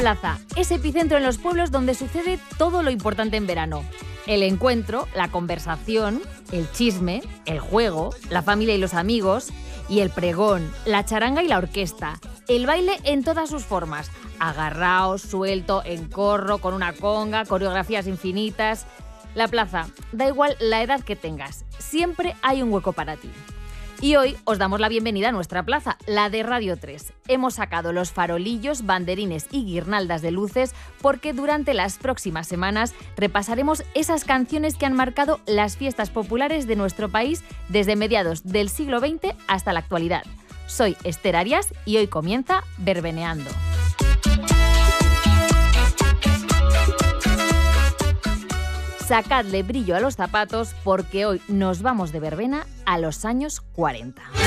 plaza, ese epicentro en los pueblos donde sucede todo lo importante en verano. El encuentro, la conversación, el chisme, el juego, la familia y los amigos, y el pregón, la charanga y la orquesta. El baile en todas sus formas, agarrao, suelto, en corro, con una conga, coreografías infinitas. La plaza, da igual la edad que tengas, siempre hay un hueco para ti. Y hoy os damos la bienvenida a nuestra plaza, la de Radio 3. Hemos sacado los farolillos, banderines y guirnaldas de luces porque durante las próximas semanas repasaremos esas canciones que han marcado las fiestas populares de nuestro país desde mediados del siglo XX hasta la actualidad. Soy Esther Arias y hoy comienza Verbeneando. Sacadle brillo a los zapatos porque hoy nos vamos de verbena a los años 40.